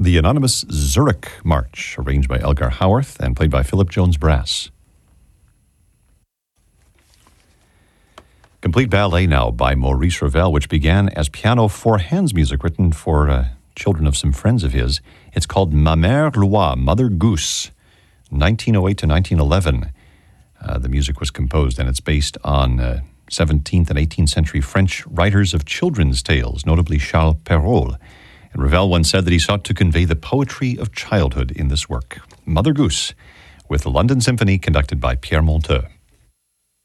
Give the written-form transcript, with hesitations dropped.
the anonymous Zurich March, arranged by Elgar Howarth and played by Philip Jones Brass. Complete ballet now by Maurice Ravel, which began as piano for hands music written for children of some friends of his. It's called Ma Mère Loie, Mother Goose, 1908 to 1911. The music was composed, and it's based on 17th and 18th century French writers of children's tales, notably Charles Perrault. And Ravel once said that he sought to convey the poetry of childhood in this work. Mother Goose, with the London Symphony conducted by Pierre Monteux.